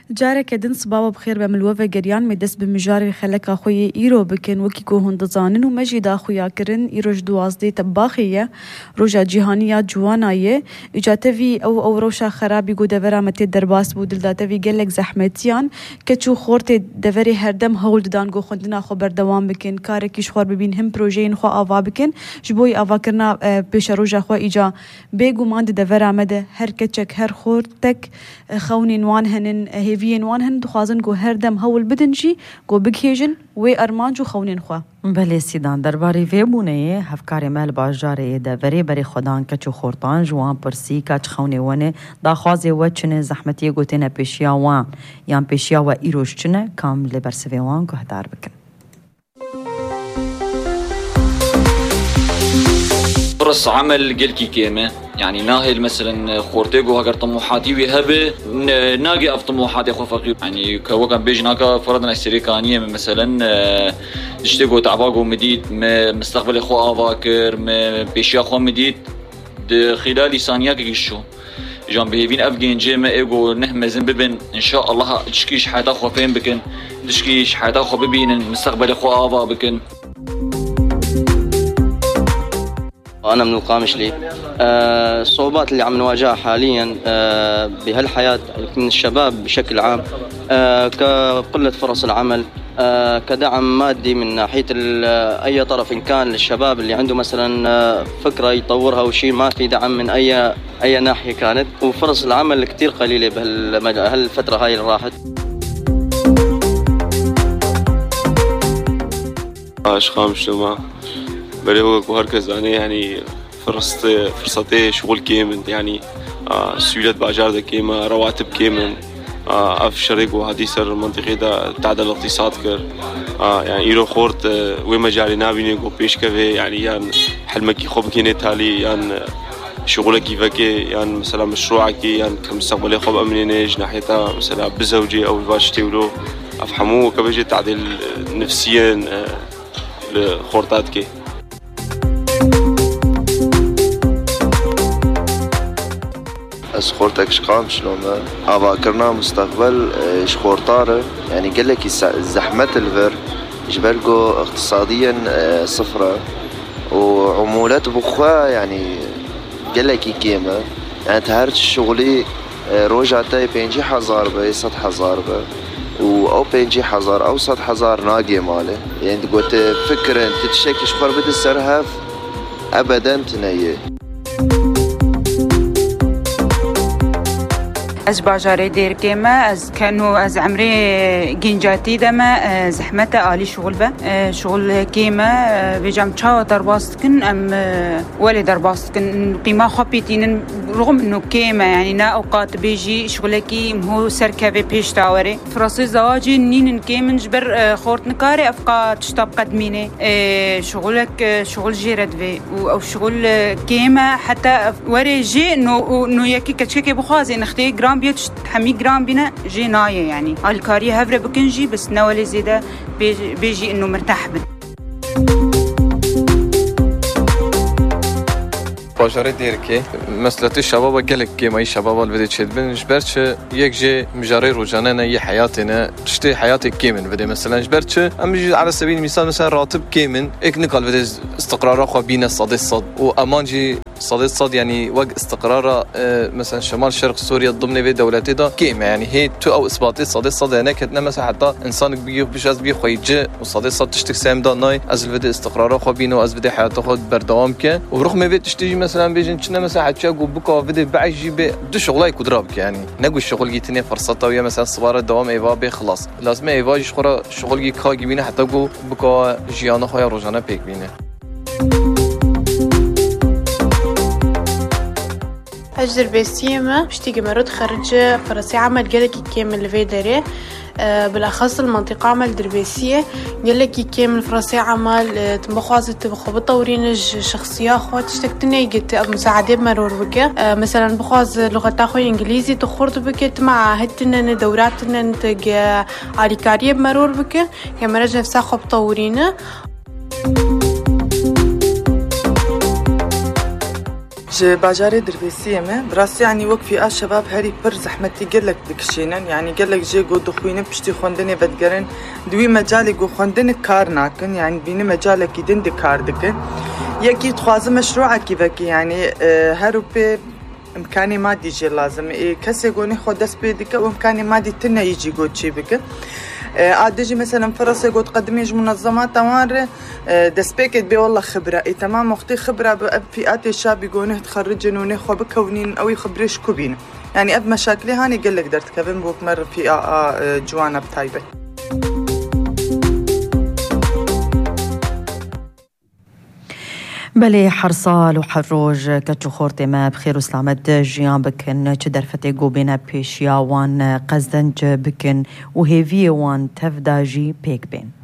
جارك دن صبابة بخير بملوفة جريان مدس بمجاري خلق أخوي إيرو بكن وكيكو هندزانن ومجيد أخويا كرن إيروش دوازدي تباخية روجا جيهانية جواناية إجاتفي أو روشا خرابي قو دفرا متي درباس بودل داتفي قلق زحمتيان كتشو خورتي دفري هردم هول دان قو خندنا خو بردوام بكن كاركيش خور ببين هم بروجين خو آفا بكن جبوي آفا كرنا بيش روجا خو إيجا بيقو ماند دفرا مده هر كتشك هر خورتك خوني نوانهن هيفين وانهن دخوازن قو هردم هول بدنجي قو بگهیجن و ارمانجو خونین خوا بله سیدان درباره وی بونه هفکار مال باجاره داوری بری خدان کچو خورتان جوان پرسی کچ خونه ونه دا خوازه و چنه زحمتی گوتنه پیشیا وان یان پیشیا و ایروش چنه کامل برسوی وان که هدار بکن فرص عمل قلكي كيمة يعني ناهل مثلا خورتيجو هاجر طموحاتي وهبه ناقي اف طموحاتي اخو فقير يعني كوكان بيج ناقا فرضنا الشركانيه مثلا اشتغلوا تعباقوا مديد مستقبل اخو افاكر بيشيا اخو مديد خلال ثانيات يشو جان بهيفين افجين جيما ايجو نهمزن ببن ان شاء الله تشكيش حياة اخو فين بكن تشكيش حياة اخو ببين مستقبل اخو افا بكن. أنا من القامشلي. الصعوبات اللي عم نواجهها حاليا بهالحياة من الشباب بشكل عام كقلة فرص العمل كدعم مادي من ناحية أي طرف إن كان للشباب اللي عنده مثلا فكرة يطورها وشيء ما في دعم من أي ناحية كانت وفرص العمل كتير قليلة بهالفترة هاي اللي راحت. خامش ما بريوك وهركز أنا يعني فرصتي شغل كيمن يعني سيولات باجار كيما رواتب كيمن أف شريك وهذه سر منطقة دا تعدل الاقتصاد كر يعني إيرو خورت ومجالي نابيني جو بيش كفي يعني حلمك يخوب كيني تالي يعني شغلك كيفك يعني مثلا مشروعك يعني كمستقبل يخوب أمنينيج ناحيتها مثلا بزوجي أو باشتي ولو أفهموه كبيجي تعدل نفسيا لخورتاتك. خورتك شقام شلون أفكرنا مستقبل شخورطارة يعني قال لك زحمة الفر جبالكو اقتصاديا صفرة وعمولات بخوا يعني قال لك كيما يعني تهرت شغلي روجاتي بينجي حزار بي 100,000 بي أو بينجي حزار أو 100,000 ناقي ماله يعني قلت فكرة تتشكي شخور بد السرهف أبدا تنيه. از باجاره دیر کیما از کنو از عمری گنجاتی دما زحمت عالی شغل به شغل کیما بجام چا درباست کن ام ولی درباست کن قیمه خبیتین رغم انه کیما يعني نا اوقات بيجي شغلكي مو سركبه پیش تاوره فرصه زواجي نين كيمن جبر خورت نكاري افقا تشطب قدمينه شغل جيرد في او شغل كيما حتى وري جي انه يكي كتشكي بخازي نختي جرام بيت حمي جرام بنا جي نايه يعني الكاري هفره بكنجي بس نولي زيده بيجي انه مرتاح بد باجاره دیرکی مسئله شباب گلک که مای شباب الوده چید بن جبرچه یک جه مجاری روزانه نه یه حیاتنا تشتی حیاتك کیمن بده مثلا جبرچه ام بيجي على سبيل المثال مثلا راتب کیمن اك نقال بده استقرار خو بين صد و امانجي صد يعني وق استقرار مثلا شمال شرق سوريا ضمن في دولتي دا كيما يعني هي تو او اثباتي صد هناك كتنا مثلا حتى انسان بيش از بي خويجه وصد تشتك سام دا ناي از الفيديو استقرار خو بينو از فيديو حياته خود بردوام كه ورغم في تشتي مثلا بيجن كنا مثلا حتى جو بكو فيديو بعجي دو شغلاي كدرابك يعني نقول الشغل جيتني فرصته ويا مثلا صبار الدوام ايوا بخلص لازم ايوا شخرا شغل جي كا جبينه حتى جو بكو جيانا خويا روزانه بيك بينه أجدر بسيمة بشتيجي مرود خرج فرصي عمل جالكي كامل في داري بالأخص المنطقة عمل دربيسية جالكي كامل فرصي عمل تبخوازة تبخو بطورين الشخصية أخوات تشتكتني جت مساعدة مرور بك مثلا بخواز لغة أخوي إنجليزي تخورت بك مع هتنا دوراتنا نتج عالكارية مرور بك كما رجع نفسها خو بطورينه باجاري دربيسية ما براسي يعني وقفي شباب هاري بر زحمتي قلك دكشينن يعني قلك جي قو دخوينه بشتي خوندني بدقرن دوي مجالي قو خوندني كار ناكن يعني بيني مجالك يدن دي كار دكن يكي تخوازم مشروعك كيفك يعني هارو بي امكاني مادي جي لازم كسي قوني خود دس بيدك وامكاني مادي تنا يجي قو تشي بك عادجي مثلا فرصة قد قدميج منظمات توار دسبيكت بي والله خبرة تمام وقتي خبرة بأب فئات الشاب يقونه تخرجن ونخو بكونين أو يخبريش كوبين يعني أب مشاكلي هاني قلك درت كفن بوك مر في جوانا بتايبة بلي حرصال وحروج كتشو خورتي ما بخير وسلامت جيان بكن چدر فتيقو بينا بيشيا وان قزدنج بكن وهيفي وان تفداجي بيك بين